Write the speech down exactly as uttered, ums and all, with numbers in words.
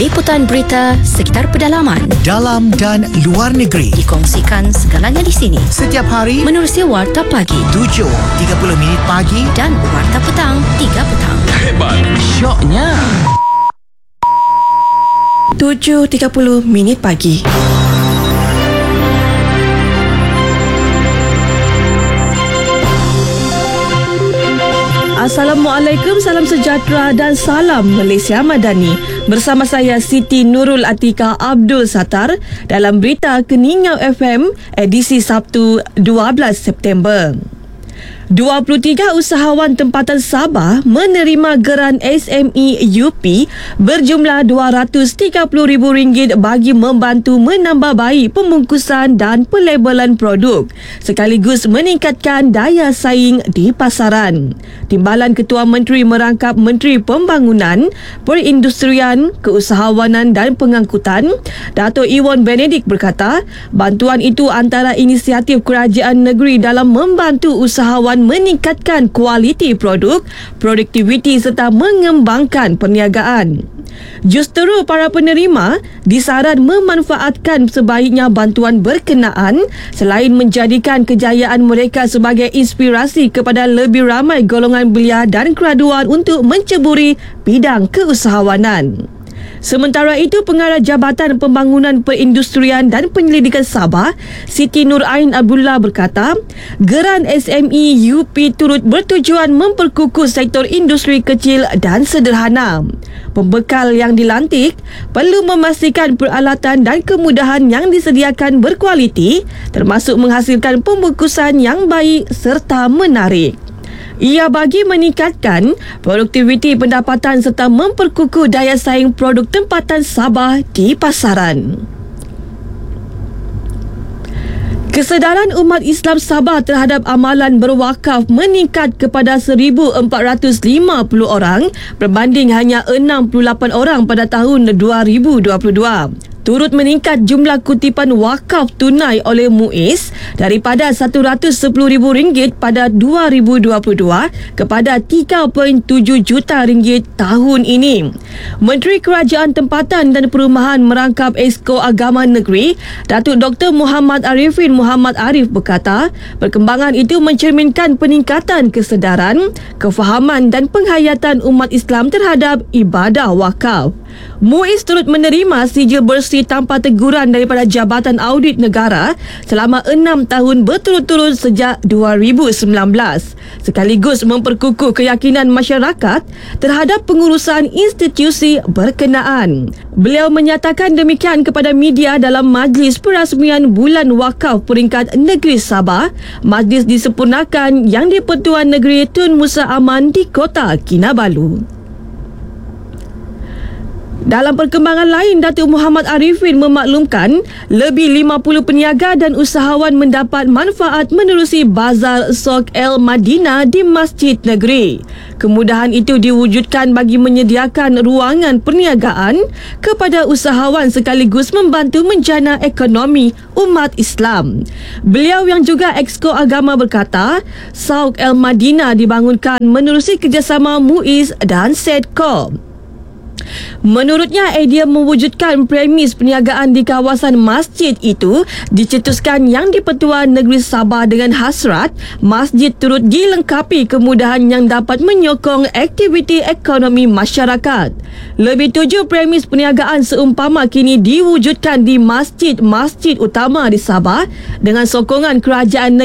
liputan berita sekitar pedalaman, dalam dan luar negeri, dikongsikan segalanya di sini. Setiap hari Menerusi Warta Pagi tujuh tiga puluh minit pagi dan Warta Petang tiga petang. Hebat, syoknya. tujuh tiga puluh minit pagi. Assalamualaikum, salam sejahtera dan salam Malaysia Madani. Bersama saya Siti Nurul Atika Abdul Sattar dalam berita Keningau F M edisi Sabtu dua belas September. dua puluh tiga usahawan tempatan Sabah menerima geran S M E U P berjumlah dua ratus tiga puluh ribu ringgit bagi membantu menambah baik pembungkusan dan pelabelan produk sekaligus meningkatkan daya saing di pasaran. Timbalan Ketua Menteri merangkap Menteri Pembangunan, Perindustrian, Keusahawanan dan Pengangkutan, Dato' Iwan Benedik berkata, bantuan itu antara inisiatif kerajaan negeri dalam membantu usahawan meningkatkan kualiti produk, produktiviti serta mengembangkan perniagaan. Justeru para penerima disaran memanfaatkan sebaiknya bantuan berkenaan selain menjadikan kejayaan mereka sebagai inspirasi kepada lebih ramai golongan belia dan graduan untuk menceburi bidang keusahawanan. Sementara itu, Pengarah Jabatan Pembangunan Perindustrian dan Penyelidikan Sabah, Siti Nur Ain Abdullah berkata, geran S M E U P turut bertujuan memperkukuh sektor industri kecil dan sederhana. Pembekal yang dilantik perlu memastikan peralatan dan kemudahan yang disediakan berkualiti, termasuk menghasilkan pembungkusan yang baik serta menarik. Ia bagi meningkatkan produktiviti pendapatan serta memperkukuh daya saing produk tempatan Sabah di pasaran. Kesedaran umat Islam Sabah terhadap amalan berwakaf meningkat kepada seribu empat ratus lima puluh orang berbanding hanya enam puluh lapan orang pada tahun dua ribu dua puluh dua. Turut meningkat jumlah kutipan wakaf tunai oleh MUIS daripada satu ratus sepuluh ribu ringgit pada dua ribu dua puluh dua kepada tiga perpuluhan tujuh juta ringgit tahun ini. Menteri Kerajaan Tempatan dan Perumahan merangkap Exco Agama Negeri, Datuk Doktor Muhammad Arifin Muhammad Arif berkata, perkembangan itu mencerminkan peningkatan kesedaran, kefahaman dan penghayatan umat Islam terhadap ibadah wakaf. MUIS turut menerima sijil bersih tanpa teguran daripada Jabatan Audit Negara selama enam tahun berturut-turut sejak dua ribu sembilan belas, sekaligus memperkukuh keyakinan masyarakat terhadap pengurusan institusi berkenaan. Beliau menyatakan demikian kepada media dalam majlis perasmian Bulan Wakaf Peringkat Negeri Sabah, majlis disempurnakan yang di-Pertuan Negeri Tun Musa Aman di Kota Kinabalu. Dalam perkembangan lain, Datuk Muhammad Arifin memaklumkan lebih lima puluh peniaga dan usahawan mendapat manfaat menerusi Bazar Sok El Madinah di Masjid Negeri. Kemudahan itu diwujudkan bagi menyediakan ruangan perniagaan kepada usahawan sekaligus membantu menjana ekonomi umat Islam. Beliau yang juga Exco Agama berkata, Sok El Madinah dibangunkan menerusi kerjasama MUIS dan Sedco. Menurutnya, idea mewujudkan premis perniagaan di kawasan masjid itu dicetuskan yang di-Pertuan Negeri Sabah dengan hasrat masjid turut dilengkapi kemudahan yang dapat menyokong aktiviti ekonomi masyarakat. Lebih tujuh premis perniagaan seumpama kini diwujudkan di masjid-masjid utama di Sabah dengan sokongan kerajaan negeri